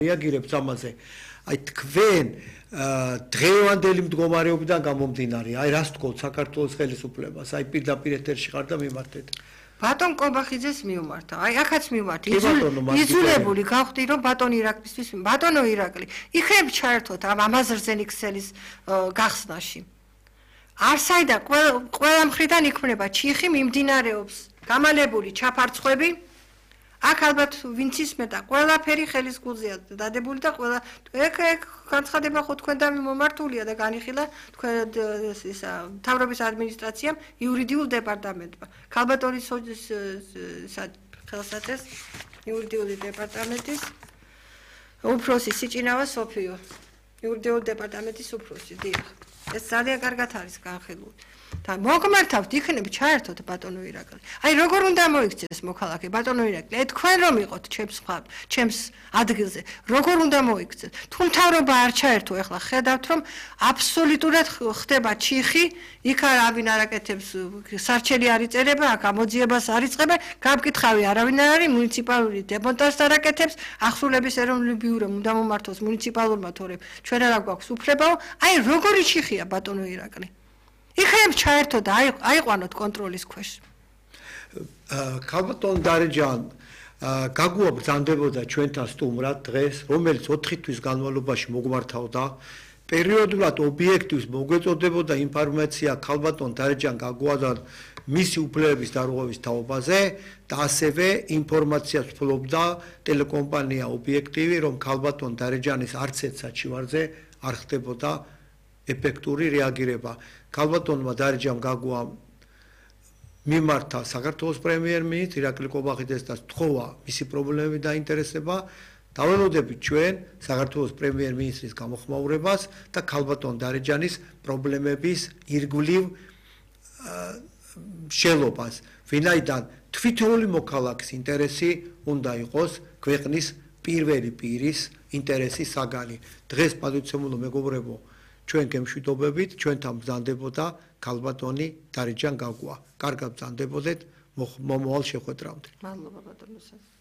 რეაგირებს ამაზე. Აი თქვენ დღევანდელი მდგომარეობიდან გამომდინარე, აი რას თქოთ საქართველოს ხელისუფლებას, აი პირდაპირ ეთერში ხარ და მიმართეთ. ბატონ კობახიძეს მივმართა. აი აქაც მივმართ. იძულებული გავხდი რომ ბატონ ირაკლისთვის ბატონო ირაკლი, იქნებ ჩაერთოთ ამ ამაზრზენი ქსელის გახსნაში. არსაიდა ყველა მხრიდან იქმნება ჩიხი მიმდინარეობს გამალებული ჩაფარცხები. აქ ალბათ ვინც ისმენდა ყველაფერი ხელის გულზეა დადებული და ყველა ეგ განცხადება ხო თქვენ და მომართულია და განიხილა თქვენ ისა მთავრობის ადმინისტრაციამ იურიდიულ დეპარტამენტმა ქალბატონის ხელსაწყოს იურიდიული დეპარტამენტის უფროსი სიჭინავა სოფიო იურიდიული დეპარტამენტის უფროსი დიახ ეს ძალიან კარგად არის განხილული და მოგმართავთ იქნებ ჩაერთოთ ბატონო ირაკლი. აი როგორ უნდა მოიქცეს მოქალაქე ბატონო ირაკლი? აი თქვენ რომ იყოთ ჩემს ადგილზე, როგორ უნდა მოიქცეს? თუ მთავრობა არ ჩაერთო, ეხლა ხედავთ რომ აბსოლუტურად ხდება ჩიხი, იქ არავინ არ აკეთებს, სარჩელი არ იწერება, აქ ამოძიებას არ იწყება, გამკითხავი არავინ არ არის, მუნიციპალური დემონტაჟს არ აკეთებს, ახსრულების ეროვნული ბიურომ უნდა მომართოს მუნიციპალურმა თორემ ჩვენ არ გვაქვს უფლებაო, აი როგორი ჩიხია ბატონო ირაკლი? იქნებ ჩაერთო და აიყვანოთ კონტროლის ქვეშ. ქალბატონ დარეჯან გაგუა ბრძანდებოდა ჩვენთან სტუმრად დღეს, რომელიც 4 თვის განმავლობაში მოგმართავდა. პერიოდულად ობიექტივს მოგვეწოდებოდა ინფორმაცია ქალბატონ დარეჯან გაგუადან მისი უფლებების დარღვევის თაობაზე და ასევე ინფორმაციას ფლობდა ტელეკომპანია ობიექტივი, რომ ქალბატონ დარეჯანის არც ერთ საჩივარზე არ ხდებოდა ეფექტური რეაგირება. ქალბატონმა დარეჯამ გაგუამ მიმართა საქართველოს პრემიერ-მინისტრ ირაკლი კობახიძეს და სთხოვა მისი პრობლემები დაინტერესება. დაველოდებით ჩვენ საქართველოს პრემიერ-მინისტრის გამოხმაურებას და ქალბატონ დარეჯანის პრობლემების ირგვლივ შელობას, ვინაიდან თვითონული მოქალაქის ინტერესი უნდა იყოს ქვეყნის პირველი პირის ინტერესის საგანი. დღეს პატივცემულო მეგობრებო, ჩვენ გემშვიდობებით, ჩვენთან ბრძანდებოდა ქალბატონი დარეჯან გაგუა. კარგად ბრძანდებოდეთ, მომავალ შეხვედრამდე. მადლობა ბატონო.